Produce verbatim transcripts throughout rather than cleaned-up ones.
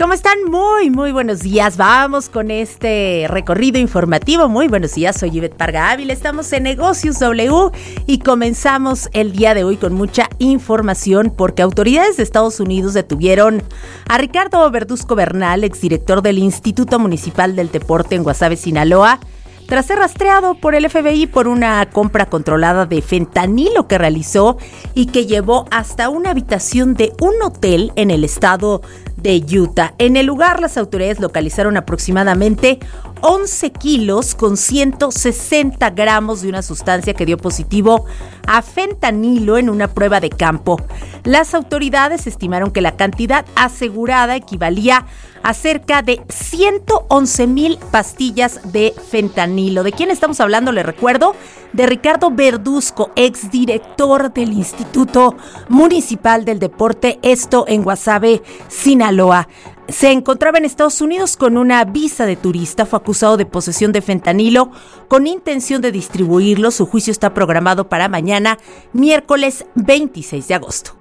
¿Cómo están? Muy, muy buenos días. Vamos con este recorrido informativo. Muy buenos días, soy Ivette Parga Ávila. Estamos en Negocios W y comenzamos el día de hoy con mucha información porque autoridades de Estados Unidos detuvieron a Ricardo Verduzco Bernal, exdirector del Instituto Municipal del Deporte en Guasave, Sinaloa, tras ser rastreado por el F B I por una compra controlada de fentanilo que realizó y que llevó hasta una habitación de un hotel en el estado de Utah. En el lugar, las autoridades localizaron aproximadamente once kilos con ciento sesenta gramos de una sustancia que dio positivo a fentanilo en una prueba de campo. Las autoridades estimaron que la cantidad asegurada equivalía a cerca de ciento once mil pastillas de fentanilo. ¿De quién estamos hablando? Les recuerdo, de Ricardo Verduzco, exdirector del Instituto Municipal del Deporte, esto en Guasave, Sinaloa. Se encontraba en Estados Unidos con una visa de turista, fue acusado de posesión de fentanilo con intención de distribuirlo. Su juicio está programado para mañana, miércoles veintiséis de agosto.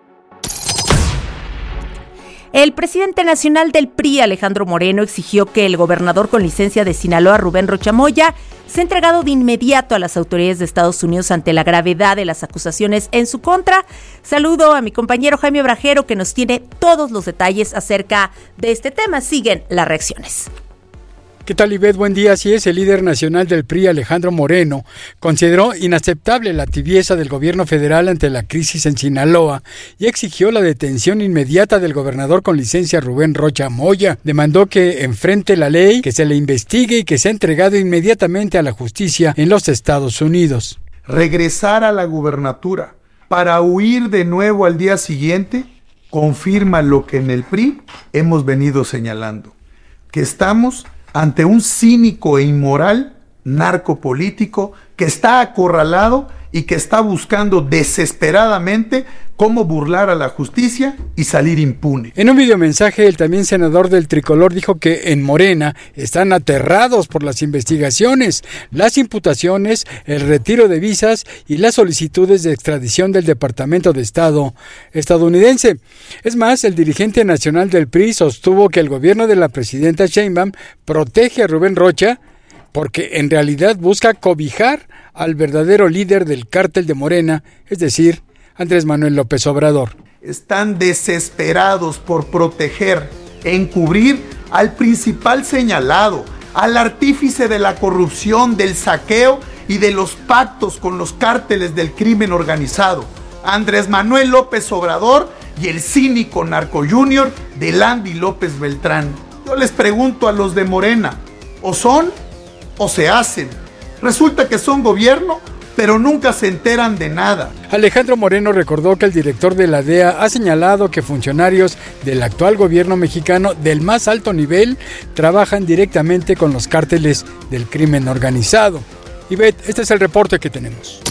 El presidente nacional del P R I, Alejandro Moreno, exigió que el gobernador con licencia de Sinaloa, Rubén Rocha Moya, sea entregado de inmediato a las autoridades de Estados Unidos ante la gravedad de las acusaciones en su contra. Saludo a mi compañero Jaime Obrajero, que nos tiene todos los detalles acerca de este tema. Siguen las reacciones. ¿Qué tal, Ivette? Buen día. Así es, el líder nacional del P R I, Alejandro Moreno, consideró inaceptable la tibieza del gobierno federal ante la crisis en Sinaloa y exigió la detención inmediata del gobernador con licencia Rubén Rocha Moya. Demandó que enfrente la ley, que se le investigue y que sea entregado inmediatamente a la justicia en los Estados Unidos. Regresar a la gubernatura para huir de nuevo al día siguiente confirma lo que en el P R I hemos venido señalando, que estamos ante un cínico e inmoral narcopolítico que está acorralado y que está buscando desesperadamente cómo burlar a la justicia y salir impune. En un videomensaje, el también senador del Tricolor dijo que en Morena están aterrados por las investigaciones, las imputaciones, el retiro de visas y las solicitudes de extradición del Departamento de Estado estadounidense. Es más, el dirigente nacional del P R I sostuvo que el gobierno de la presidenta Sheinbaum protege a Rubén Rocha porque en realidad busca cobijar al verdadero líder del cártel de Morena, es decir, Andrés Manuel López Obrador. Están desesperados por proteger, encubrir al principal señalado, al artífice de la corrupción, del saqueo y de los pactos con los cárteles del crimen organizado, Andrés Manuel López Obrador y el cínico narco junior de Landy López Beltrán. Yo les pregunto a los de Morena, ¿o son o se hacen? Resulta que son gobierno, pero nunca se enteran de nada. Alejandro Moreno recordó que el director de la D E A ha señalado que funcionarios del actual gobierno mexicano del más alto nivel trabajan directamente con los cárteles del crimen organizado. Ivette, este es el reporte que tenemos.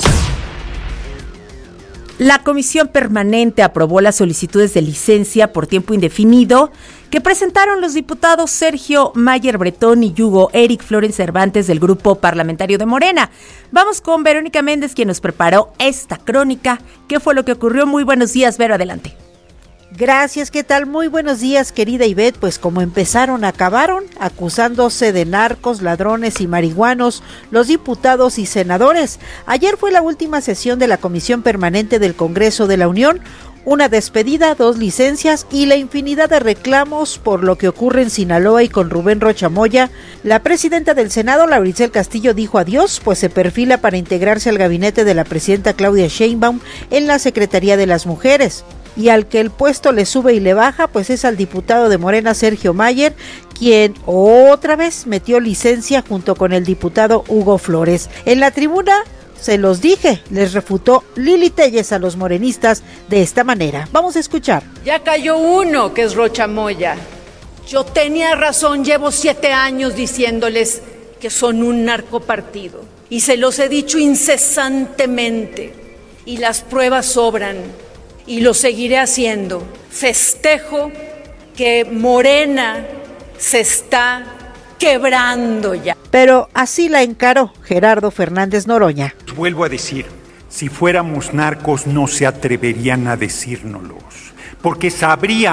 La Comisión Permanente aprobó las solicitudes de licencia por tiempo indefinido que presentaron los diputados Sergio Mayer Bretón y Hugo Eric Flores Cervantes del Grupo Parlamentario de Morena. Vamos con Verónica Méndez, quien nos preparó esta crónica. ¿Qué fue lo que ocurrió? Muy buenos días, Vero, adelante. Gracias, ¿qué tal? Muy buenos días, querida Ivette. Pues como empezaron, acabaron, acusándose de narcos, ladrones y marihuanos los diputados y senadores. Ayer fue la última sesión de la Comisión Permanente del Congreso de la Unión. Una despedida, dos licencias y la infinidad de reclamos por lo que ocurre en Sinaloa y con Rubén Rocha Moya. La presidenta del Senado, Lauricel Castillo, dijo adiós, pues se perfila para integrarse al gabinete de la presidenta Claudia Sheinbaum en la Secretaría de las Mujeres. Y al que el puesto le sube y le baja, pues es al diputado de Morena, Sergio Mayer, quien otra vez metió licencia junto con el diputado Hugo Flores. En la tribuna, se los dije, les refutó Lili Telles a los morenistas de esta manera. Vamos a escuchar. Ya cayó uno, que es Rocha Moya. Yo tenía razón, llevo siete años diciéndoles que son un narcopartido. Y se los he dicho incesantemente. Y las pruebas sobran. Y lo seguiré haciendo. Festejo que Morena se está quebrando ya. Pero así la encaró Gerardo Fernández Noroña. Vuelvo a decir, si fuéramos narcos no se atreverían a decírnoslos, porque sabrían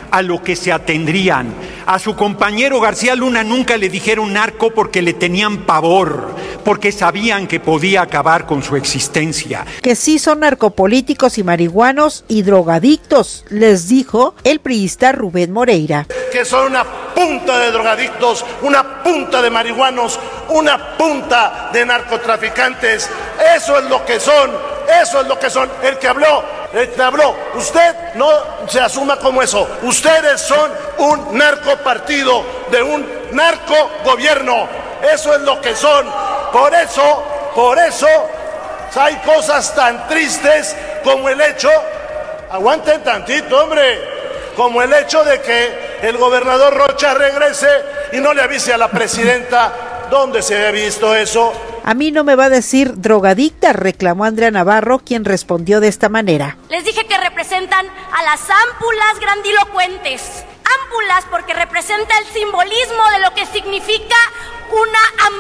a lo que se atendrían. A su compañero García Luna nunca le dijeron narco porque le tenían pavor, porque sabían que podía acabar con su existencia. Que sí son narcopolíticos y marihuanos y drogadictos, les dijo el priista Rubén Moreira. Que son una punta de drogadictos, una punta de marihuanos, una punta de narcotraficantes. Eso es lo que son, eso es lo que son. El que habló, el que habló, usted no se asuma como eso. Ustedes son un narcopartido de un narcogobierno. Eso es lo que son. Por eso, por eso hay cosas tan tristes como el hecho, aguanten tantito, hombre, como el hecho de que el gobernador Rocha regrese y no le avise a la presidenta. ¿Dónde se había visto eso? A mí no me va a decir drogadicta, reclamó Andrea Navarro, quien respondió de esta manera. Les dije que representan a las ámpulas grandilocuentes. Ámpulas porque representa el simbolismo de lo que significa una